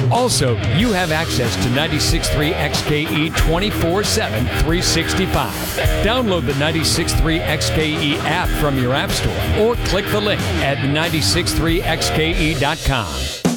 Also, you have access to 96.3 XKE 24/7, 365. Download the 96.3 XKE app from your app store or click the link at 963xke.com.